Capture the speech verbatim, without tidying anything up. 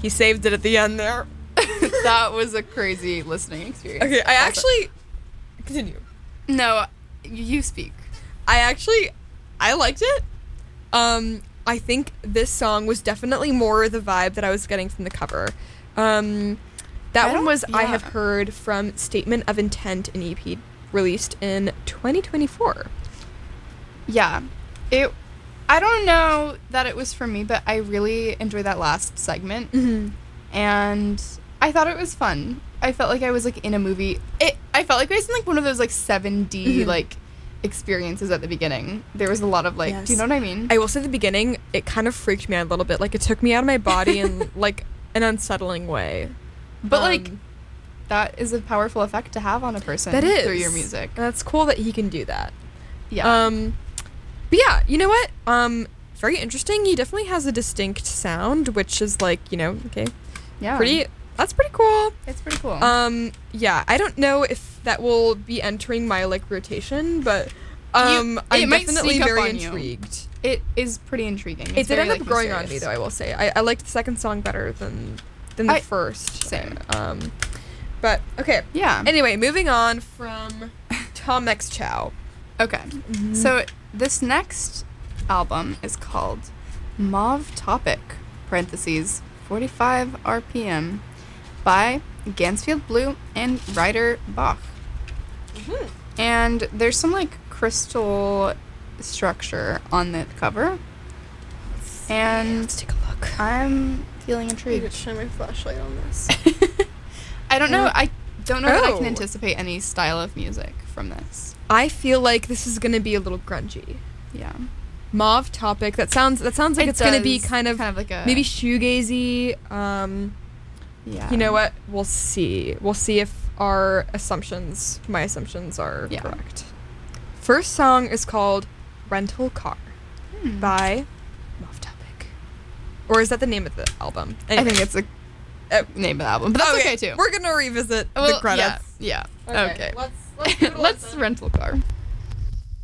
He saved it at the end there. That was a crazy listening experience. Okay, I actually... Continue. No, you speak. I actually... I liked it. Um, I think this song was definitely more the vibe that I was getting from the cover. Um, that I one was yeah. I Have Heard from Statement of Intent, an E P released in twenty twenty-four. Yeah. It... I don't know that it was for me, but I really enjoyed that last segment. Mm-hmm. And I thought it was fun. I felt like I was, like, in a movie. It. I felt like I was in, like, one of those, like, seven D, Mm-hmm. like, experiences at the beginning. There was a lot of, like... Yes. Do you know what I mean? I will say at the beginning, it kind of freaked me out a little bit. Like, it took me out of my body in, like, an unsettling way. But, Um, like, that is a powerful effect to have on a person That is. through your music. And it's cool that he can do that. Yeah. Um, but yeah, you know what? Um, very interesting. He definitely has a distinct sound, which is like, you know, okay, yeah. pretty. That's pretty cool. It's pretty cool. Um, yeah, I don't know if that will be entering my like rotation, but um, You- I'm it might definitely sneak up very on you. intrigued. It is pretty intriguing. It's It did very, end up like, growing on me, mysterious. though. I will say, I, I liked the second song better than than the I- first. same. Um, but okay. Yeah. Anyway, moving on from Tom X Chow. Okay. So this next album is called Mauve Topic, parentheses, forty-five R P M, by Gansfield Blue and Ryder Bach. Mhm. And there's some, like, crystal structure on the cover. And Let's take a look. I'm feeling I need intrigued. to shine my flashlight on this. I don't know. I don't know that I Oh. can anticipate any style of music from this. I feel like this is gonna be a little grungy. Yeah. Mauve Topic. That sounds. That sounds like It it's gonna be does, kind of, kind of like a maybe shoegazy. Um, Yeah. you know what? We'll see. We'll see if our assumptions, my assumptions, are Yeah. correct. First song is called "Rental Car" Hmm. by Mauve Topic, or is that the name of the album? I Anyway. think it's the Uh, name of the album, but that's okay, too. We're gonna revisit Well, the credits. Yeah. yeah. Okay. Let's let's, Let's rental car.